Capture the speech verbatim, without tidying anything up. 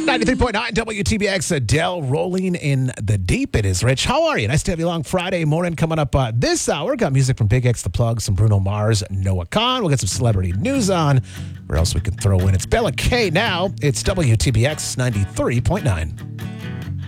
ninety-three point nine W T B X, Adele rolling in the deep. It is Rich. How are you? Nice to have you along Friday morning. Coming up uh, this hour, got music from Big X The Plug, some Bruno Mars, Noah Khan. We'll get some celebrity news on. Where else we can throw in? It's Bella K now. It's W T B X ninety-three point nine.